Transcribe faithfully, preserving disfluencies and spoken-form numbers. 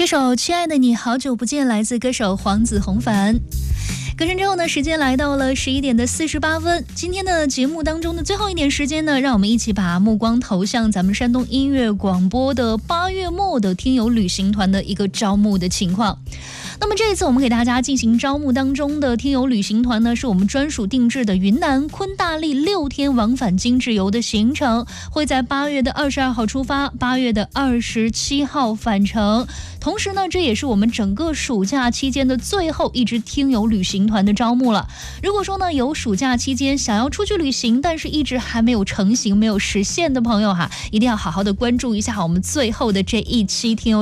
这首《亲爱的你好久不见》来自歌手黄子弘凡。歌声之后呢，时间来到了十一点的四十八分。今天的节目当中的最后一点时间呢，让我们一起把目光投向咱们山东音乐广播的八月末的听友旅行团的一个招募的情况。那么这一次我们给大家进行招募当中的听友旅行团呢，是我们专属定制的云南昆大利六天往返精致游的行程，会在八月的二十二号出发，八月的二十七号返程。同时呢，这也是我们整个暑假期间的最后一支听友旅行团的招募了。如果说呢有暑假期间想要出去旅行，但是一直还没有成型、没有实现的朋友哈，一定要好好的关注一下我们最后的这一期听友